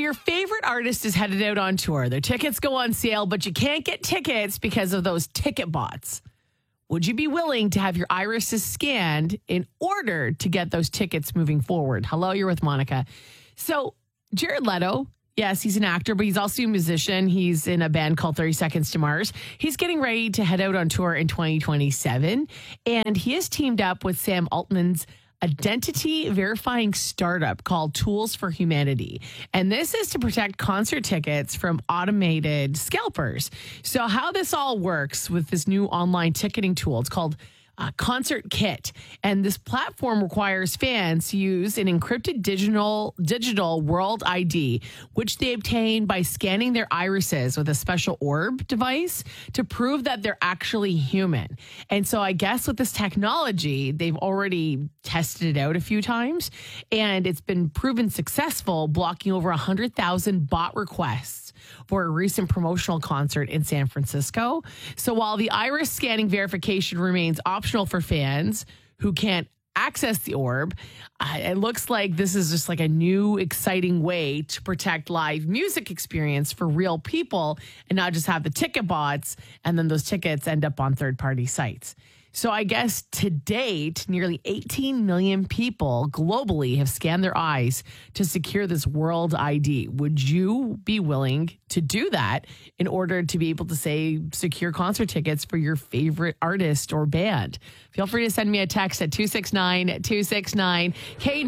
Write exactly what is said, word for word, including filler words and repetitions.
your favorite artist is headed out on tour. Their tickets go on sale, but you can't get tickets because of those ticket bots. Would you be willing to have your irises scanned in order to get those tickets moving forward? Hello, you're with Monica. So Jared Leto, yes, he's an actor, but he's also a musician. He's in a band called thirty Seconds to Mars. He's getting ready to head out on tour in twenty twenty-seven, and he has teamed up with Sam Altman's identity verifying startup called Tools for Humanity. And this is to protect concert tickets from automated scalpers. So how this all works with this new online ticketing tool, it's called Uh, Concert Kit. And this platform requires fans to use an encrypted digital digital world I D, which they obtain by scanning their irises with a special orb device to prove that they're actually human. And so I guess with this technology, they've already tested it out a few times, and it's been proven successful, blocking over one hundred thousand bot requests for a recent promotional concert in San Francisco. So while the iris scanning verification remains optional for fans who can't access the orb, uh, it looks like this is just like a new exciting way to protect live music experience for real people and not just have the ticket bots and then those tickets end up on third-party sites. So I guess to date, nearly eighteen million people globally have scanned their eyes to secure this world I D. Would you be willing to do that in order to be able to, say, secure concert tickets for your favorite artist or band? Feel free to send me a text at two six nine two six nine. Hey,